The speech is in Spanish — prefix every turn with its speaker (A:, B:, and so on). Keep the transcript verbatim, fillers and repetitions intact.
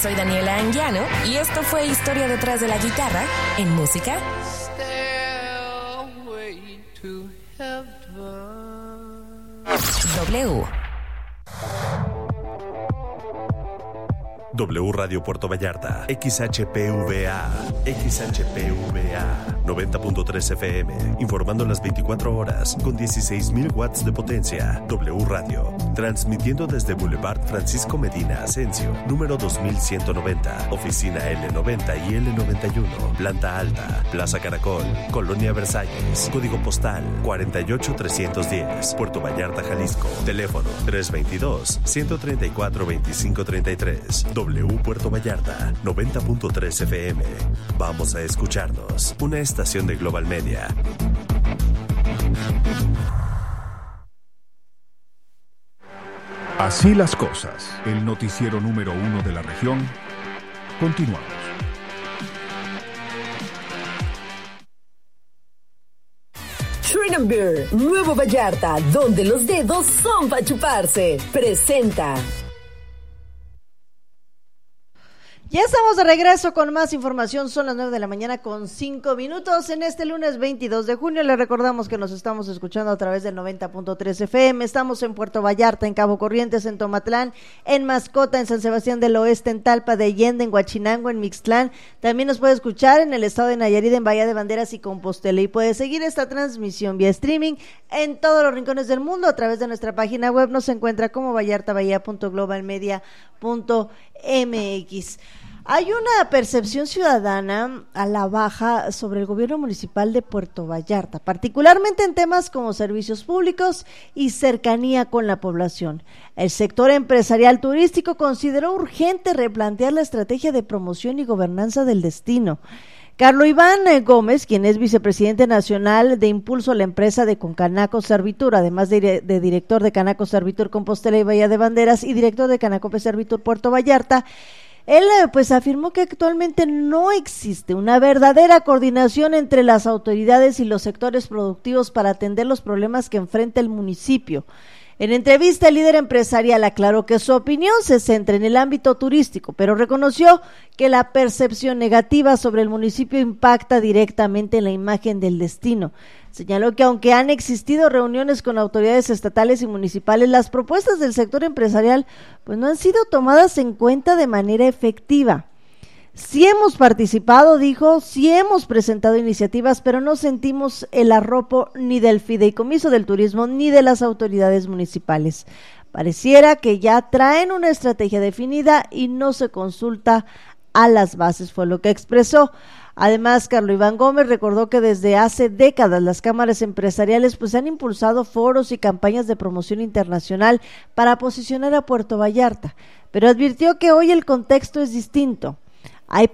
A: soy Daniela Anguiano y esto fue Historia detrás de la guitarra en música. W.
B: W Radio Puerto Vallarta, X H P V A, X H P V A, noventa punto tres F M, informando las veinticuatro horas con dieciséis mil watts de potencia. W Radio, transmitiendo desde Boulevard Francisco Medina Asensio, número dos mil ciento noventa, oficina L noventa y L noventa y uno, planta alta, Plaza Caracol, Colonia Versalles, código postal cuarenta y ocho trescientos diez, Puerto Vallarta, Jalisco, teléfono tres veintidós, ciento treinta y cuatro, veinticinco treinta y tres. W Puerto Vallarta, noventa punto tres F M. Vamos a escucharnos. Una estación de Global Media.
C: Así las cosas. El noticiero número uno de la región. Continuamos.
D: Shrink Beer, Nuevo Vallarta, donde los dedos son para chuparse. Presenta.
E: Ya estamos de regreso con más información, son las nueve de la mañana con cinco minutos en este lunes veintidós de junio. Les recordamos que nos estamos escuchando a través del noventa punto tres F M, estamos en Puerto Vallarta, en Cabo Corrientes, en Tomatlán, en Mascota, en San Sebastián del Oeste, en Talpa de Allende, en Huachinango, en Mixtlán. También nos puede escuchar en el estado de Nayarit, en Bahía de Banderas y Compostela, y puede seguir esta transmisión vía streaming en todos los rincones del mundo a través de nuestra página web. Nos encuentra como vallartabahía punto global media punto m x. Hay una percepción ciudadana a la baja sobre el gobierno municipal de Puerto Vallarta, particularmente en temas como servicios públicos y cercanía con la población. El sector empresarial turístico consideró urgente replantear la estrategia de promoción y gobernanza del destino. Carlos Iván Gómez, quien es vicepresidente nacional de Impulso a la empresa de Concanaco Servitur, además de, de director de Canaco Servitur Compostela y Bahía de Banderas y director de Canacope Servitur Puerto Vallarta, él pues afirmó que actualmente no existe una verdadera coordinación entre las autoridades y los sectores productivos para atender los problemas que enfrenta el municipio. En entrevista, el líder empresarial aclaró que su opinión se centra en el ámbito turístico, pero reconoció que la percepción negativa sobre el municipio impacta directamente en la imagen del destino. Señaló que aunque han existido reuniones con autoridades estatales y municipales, las propuestas del sector empresarial pues no han sido tomadas en cuenta de manera efectiva. Sí hemos participado, dijo, sí hemos presentado iniciativas, pero no sentimos el arropo ni del fideicomiso del turismo ni de las autoridades municipales. Pareciera que ya traen una estrategia definida y no se consulta a las bases, fue lo que expresó. Además, Carlos Iván Gómez recordó que desde hace décadas las cámaras empresariales pues han impulsado foros y campañas de promoción internacional para posicionar a Puerto Vallarta, pero advirtió que hoy el contexto es distinto. Hay